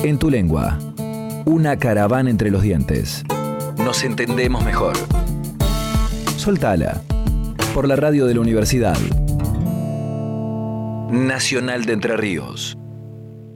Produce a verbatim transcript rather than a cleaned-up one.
En tu lengua. Una caravana entre los dientes. Nos entendemos mejor. Soltala. Por la radio de la Universidad Nacional de Entre Ríos.